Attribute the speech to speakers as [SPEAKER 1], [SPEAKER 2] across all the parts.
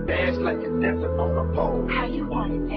[SPEAKER 1] Dance like you're dancing on a pole.
[SPEAKER 2] How you want it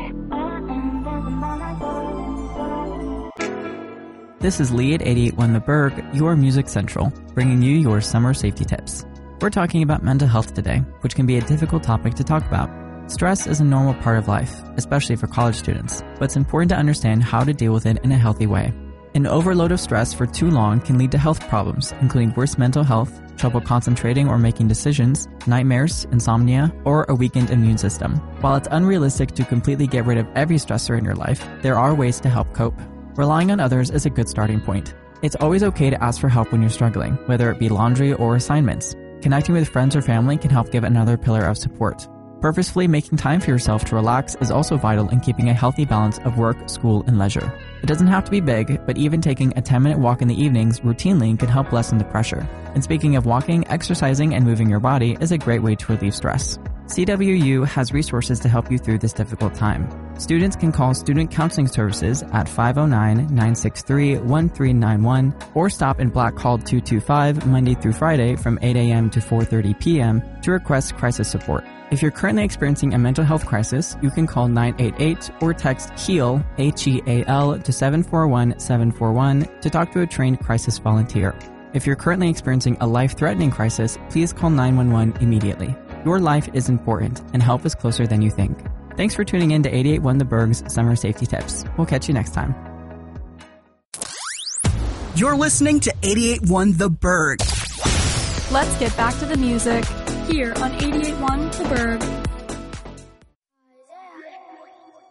[SPEAKER 2] that?
[SPEAKER 3] This is Lee at 88.1 The Berg, your Music Central, bringing you your summer safety tips. We're talking about mental health today, which can be a difficult topic to talk about. Stress is a normal part of life, especially for college students, but it's important to understand how to deal with it in a healthy way. An overload of stress for too long can lead to health problems, including worse mental health, trouble concentrating or making decisions, nightmares, insomnia, or a weakened immune system. While it's unrealistic to completely get rid of every stressor in your life, there are ways to help cope. Relying on others is a good starting point. It's always okay to ask for help when you're struggling, whether it be laundry or assignments. Connecting with friends or family can help give another pillar of support. Purposefully making time for yourself to relax is also vital in keeping a healthy balance of work, school, and leisure. It doesn't have to be big, but even taking a 10-minute walk in the evenings routinely can help lessen the pressure. And speaking of walking, exercising and moving your body is a great way to relieve stress. CWU has resources to help you through this difficult time. Students can call Student Counseling Services at 509-963-1391 or stop in Black Hall 225 Monday through Friday from 8 a.m. to 4:30 p.m. to request crisis support. If you're currently experiencing a mental health crisis, you can call 988 or text HEAL, HEAL, to 741-741 to talk to a trained crisis volunteer. If you're currently experiencing a life-threatening crisis, please call 911 immediately. Your life is important, and help is closer than you think. Thanks for tuning in to 88.1 The Berg's Summer Safety Tips. We'll catch you next time.
[SPEAKER 4] You're listening to 88.1 The Berg.
[SPEAKER 5] Let's get back to the music here on 88.1 The Berg.